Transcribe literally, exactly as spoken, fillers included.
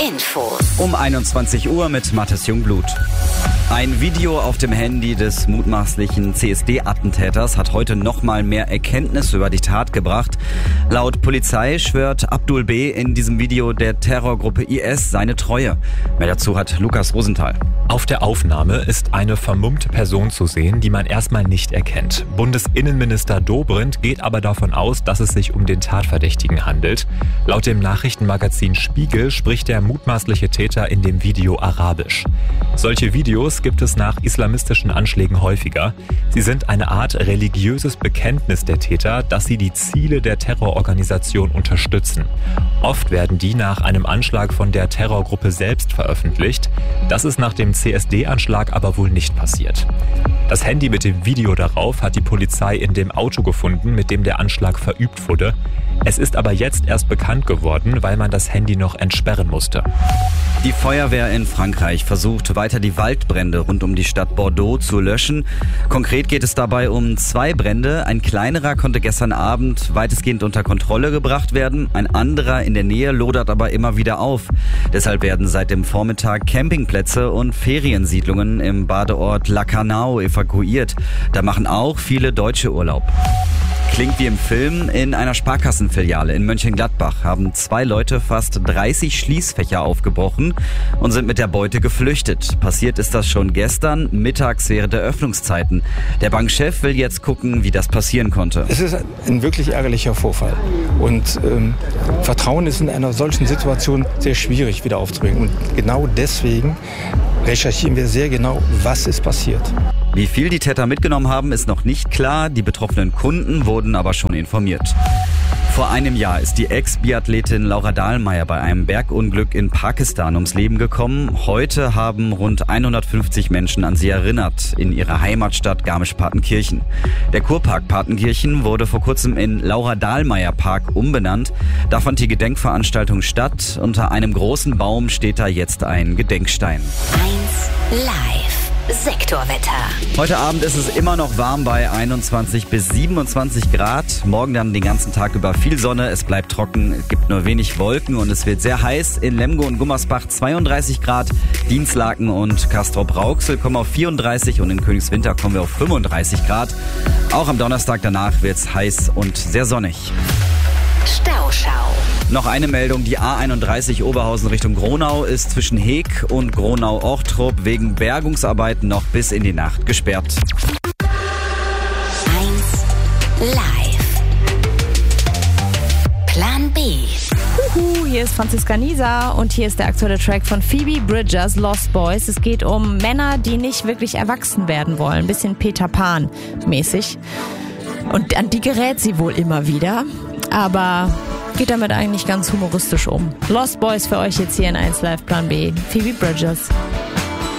Infos. Um einundzwanzig Uhr mit Mathis Jungblut. Ein Video auf dem Handy des mutmaßlichen C S D-Attentäters hat heute nochmal mehr Erkenntnis über die Tat gebracht. Laut Polizei schwört Abdul B. in diesem Video der Terrorgruppe I S seine Treue. Mehr dazu hat Lukas Rosenthal. Auf der Aufnahme ist eine vermummte Person zu sehen, die man erstmal nicht erkennt. Bundesinnenminister Dobrindt geht aber davon aus, dass es sich um den Tatverdächtigen handelt. Laut dem Nachrichtenmagazin Spiegel spricht der mutmaßliche Täter in dem Video Arabisch. Solche Videos gibt es nach islamistischen Anschlägen häufiger. Sie sind eine Art religiöses Bekenntnis der Täter, dass sie die Ziele der Terrororganisation unterstützen. Oft werden die nach einem Anschlag von der Terrorgruppe selbst veröffentlicht. Das ist nach dem C S D-Anschlag aber wohl nicht passiert. Das Handy mit dem Video darauf hat die Polizei in dem Auto gefunden, mit dem der Anschlag verübt wurde. Es ist aber jetzt erst bekannt geworden, weil man das Handy noch entsperren musste. Die Feuerwehr in Frankreich versucht weiter die Waldbrände rund um die Stadt Bordeaux zu löschen. Konkret geht es dabei um zwei Brände. Ein kleinerer konnte gestern Abend weitestgehend unter Kontrolle gebracht werden. Ein anderer in der Nähe lodert aber immer wieder auf. Deshalb werden seit dem Vormittag Campingplätze und Feriensiedlungen im Badeort Lacanau evakuiert. Da machen auch viele Deutsche Urlaub. Klingt wie im Film. In einer Sparkassenfiliale in Mönchengladbach haben zwei Leute fast dreißig Schließfächer aufgebrochen und sind mit der Beute geflüchtet. Passiert ist das schon gestern, mittags während der Öffnungszeiten. Der Bankchef will jetzt gucken, wie das passieren konnte. Es ist ein wirklich ärgerlicher Vorfall. Und ähm, Vertrauen ist in einer solchen Situation sehr schwierig wieder aufzubringen. Und genau deswegen recherchieren wir sehr genau, was ist passiert. Wie viel die Täter mitgenommen haben, ist noch nicht klar. Die betroffenen Kunden wurden aber schon informiert. Vor einem Jahr ist die Ex-Biathletin Laura Dahlmeier bei einem Bergunglück in Pakistan ums Leben gekommen. Heute haben rund hundertfünfzig Menschen an sie erinnert in ihrer Heimatstadt Garmisch-Partenkirchen. Der Kurpark Partenkirchen wurde vor kurzem in Laura Dahlmeier Park umbenannt. Da fand die Gedenkveranstaltung statt. Unter einem großen Baum steht da jetzt ein Gedenkstein. eins live. Sektorwetter. Heute Abend ist es immer noch warm bei einundzwanzig bis siebenundzwanzig Grad. Morgen dann den ganzen Tag über viel Sonne. Es bleibt trocken, es gibt nur wenig Wolken und es wird sehr heiß. In Lemgo und Gummersbach zweiunddreißig Grad. Dienstlaken und Castrop-Rauxel kommen auf vierunddreißig und in Königswinter kommen wir auf fünfunddreißig Grad. Auch am Donnerstag danach wird es heiß und sehr sonnig. Stauschau. Noch eine Meldung, die A einunddreißig Oberhausen Richtung Gronau ist zwischen Heek und Gronau-Orchtrup wegen Bergungsarbeiten noch bis in die Nacht gesperrt. eins live. Plan B. Huhu, hier ist Franziska Nisa und hier ist der aktuelle Track von Phoebe Bridgers, Lost Boys. Es geht um Männer, die nicht wirklich erwachsen werden wollen. Ein bisschen Peter Pan mäßig. Und an die gerät sie wohl immer wieder. Aber geht damit eigentlich ganz humoristisch um. Lost Boys für euch jetzt hier in eins Live Plan B. Phoebe Bridgers.